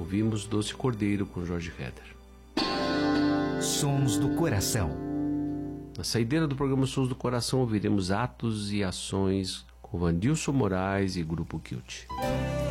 Ouvimos Doce Cordeiro com Jorge Heder. Sons do Coração. Na saideira do programa Sons do Coração ouviremos Atos e Ações com Vandilson Moraes e Grupo Kilt.